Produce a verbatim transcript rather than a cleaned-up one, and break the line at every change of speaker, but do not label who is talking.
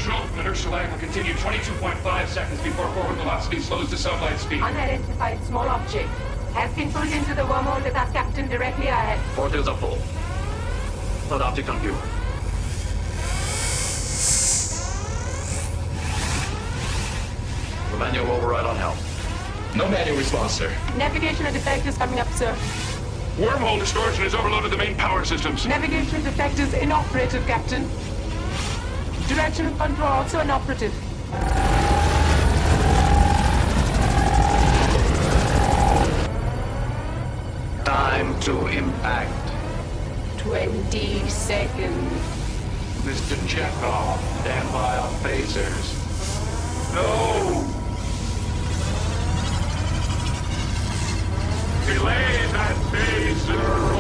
control. Inertial lag will continue twenty-two point five seconds before forward velocity slows to sublight speed.
Unidentified small object has been pulled into the wormhole with our captain directly ahead.
Portals are full. Not object on view. The manual override on helm.
No manual response, sir.
Navigational defect is coming up, sir.
Wormhole distortion has overloaded the main power systems.
Navigational defect is inoperative, Captain. Directional control also inoperative.
Time to impact.
Twenty seconds.
Mister Chekhov, stand by on phasers.
No! Delay that phaser!